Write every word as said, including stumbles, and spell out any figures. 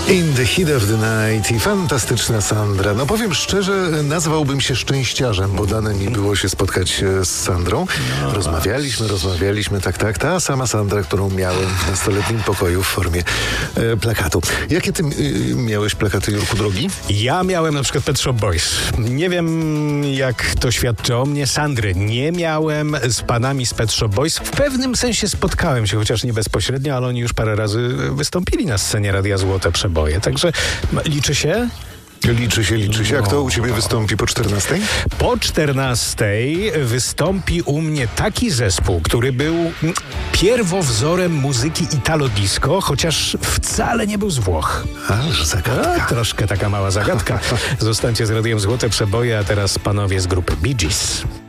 In the Heat of the Night i fantastyczna Sandra. No powiem szczerze, nazwałbym się szczęściarzem, bo dane mi było się spotkać z Sandrą. Rozmawialiśmy, rozmawialiśmy, tak, tak. Ta sama Sandra, którą miałem w nastoletnim pokoju w formie e, plakatu. Jakie ty y, miałeś plakaty, Jurku, drogi? Ja miałem na przykład Pet Shop Boys. Nie wiem, jak to świadczy o mnie. Sandry nie miałem. Z panami z Pet Shop Boys w pewnym sensie spotkałem się, chociaż nie bezpośrednio, ale oni już parę razy wystąpili na scenie Radia Złote Przeboje. Także liczy się? Liczy się, liczy się. A kto u ciebie wystąpi po czternastej? Po czternastej wystąpi u mnie taki zespół, który był pierwowzorem muzyki italo-disco, chociaż wcale nie był z Włoch. Aż zagadka. A, troszkę taka mała zagadka. Zostańcie z Radiem Złote Przeboje, a teraz panowie z grupy Bee Gees.